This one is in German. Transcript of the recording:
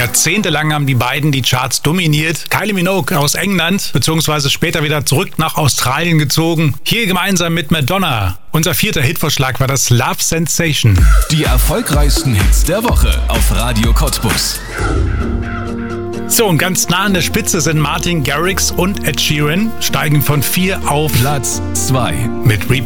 Jahrzehntelang haben die beiden die Charts dominiert. Kylie Minogue aus England, beziehungsweise später wieder zurück nach Australien gezogen. Hier gemeinsam mit Madonna. Unser 4. Hitvorschlag war das Love Sensation. Die erfolgreichsten Hits der Woche auf Radio Cottbus. So, und ganz nah an der Spitze sind Martin Garrix und Ed Sheeran, steigen von 4 auf Platz 2 mit Replay.